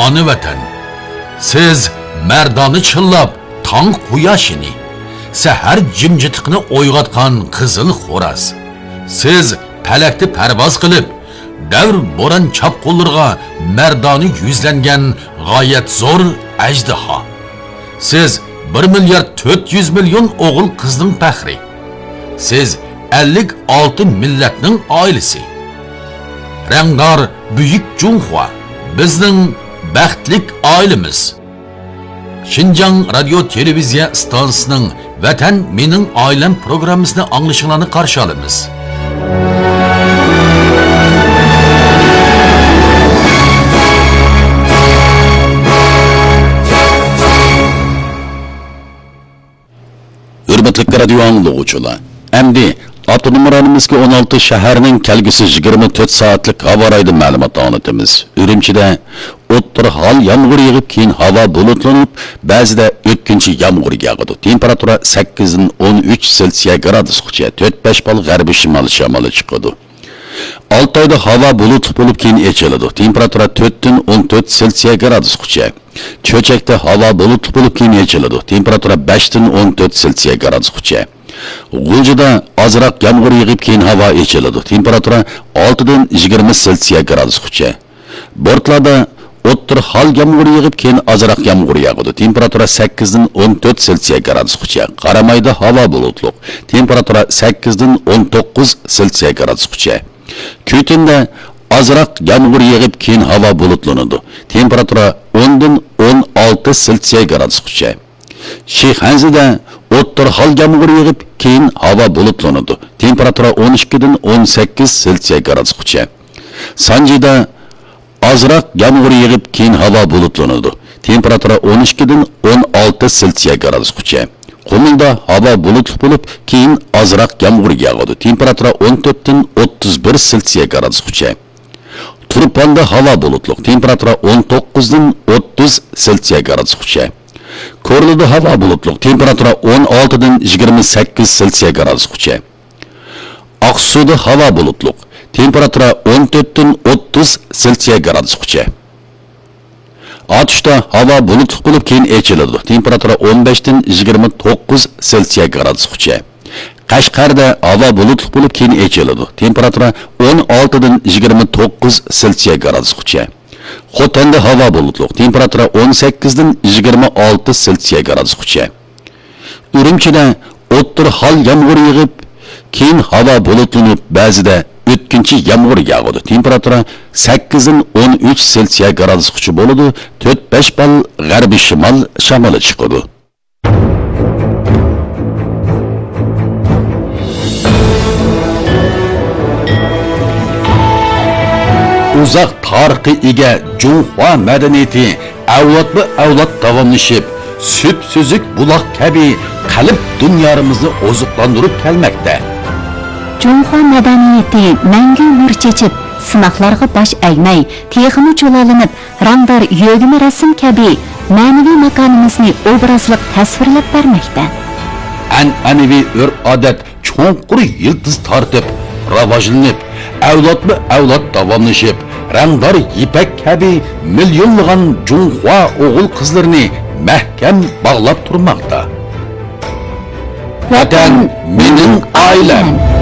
ana vatan. Siz merdani chillab, tong quyoshini, sahar jimjitiqni o'yg'otgan qizil xo'raz. Siz palakni parvoz qilib, davr bo'ron chapqullarga merdani yuzlangan g'oyat zo'r ajdaho. Siz 1 milyard 400 milyon o'g'il qizning faxri. Siz 56 millatning oilasi. Rangdor buyuk Junxua bizning baxtlik oilamiz. Xinjiang radio televiziya stansiyasining Vatan mening oilam programmasini anglashingizni qarshi olamiz. Hürmetli radio anglaguvchilar, endi Avtonom rayonimizga 16 shaharning kelgusi 24 soatlik havo raydi ma'lumot anlatamiz. Urumchida o'ttir hol yomg'ir yog'ib, keyin havo bulutlanib, ba'zida o'tkinchi yomg'ir yog'adi. Temperatura 8 dan 13 Selsiya gradusgacha, 4-5 bal g'arbiy shimol shamoli chiqadi. Oltoyda havo bulutli bo'lib, keyin echiladi. Temperatura 4 dan 14 Selsiya gradusgacha. Cho'chakda havo bulutli bo'lib, keyin echiladi. Temperatura 5 dan 14 Selsiya gradusgacha. G'uljida ozroq yomg'ir yog'ib, keyin havo echiladi. Temperatura 6 dan 20 Selsiya gradusgacha. Bortlarda o'ttir hol yomg'ir yog'ib, keyin ozroq yomg'ir yog'adi. Temperatura 8 dan 14 Selsiya gradusgacha. Qaramayda havo bulutli. Temperatura 8 dan 19 Selsiya gradusgacha. Kuytinda ozroq yomg'ir yog'ib, keyin havo bulutlanadi. Temperatura 10 dan 16 Selsiya gradusgacha. Shixanzida o'ttir hol yomg'ir yog'ib, keyin havo bulutlanadi. Temperatura 12 dan 18 Selsiya gradusgacha. Sanjida ozroq yomg'ir yog'ib, keyin havo bulutlanadi. Temperatura 12 dan 16 Selsiya gradusgacha. Qumulda havo bulutli bo'lib, keyin ozroq yomg'ir yog'adi. Temperatura 14 dan 31 Selsiya gradusgacha. Turpanda havo bulutli. Temperatura 19 dan 30 Selsiya gradusgacha. Korluda havo bulutli. Temperatura 16 dan 28 Selsiya gradusgacha. Aqsuda havo bulutli. Temperatura 14 dan 30 Selsiya gradusgacha. Atışda havo bulutli bo'lib, keyin echiladi. Temperatura 15 dan 29 Selsiya gradusgacha. Qashqarda havo bulutli bo'lib, keyin echiladi. Temperatura 16 dan 29 Selsiya gradusgacha. Xotanda havo bulutli. Temperatura 18 dan 26 Selsiya gradusgacha. Urumchida o'ttir hol yomg'ir yog'ib, keyin havo bulutlanib, ba'zida o'tkinchi yomg'ir yog'adi. Temperatura 8 dan 13 Selsiya gradusgacha bo'ladi. 4-5 bal g'arbiy shimol shamoli chiqadi. Uzaq tarixi ega Junxua madaniyati avlod davomlashib, süt so'zik buloq kabi qalb dunyomizni oziqlantirib kelmoqda. Junxua madaniyati mangu nur chechib, sinoqlarga bosh aymay, texmi cho'lalinib, rangdor yo'g'imi rasm kabi ma'naviy makonimizni obrazliq tasvirlab bermoqda. An'anaviy urf-odat cho'nqur yildiz tortib, rivojlanib, avlod davomlashib, rangdor ipak kabi millionlagan Junxua o'g'il qizlarini mahkam bog'lab turmoqda. Vatan mening oilam.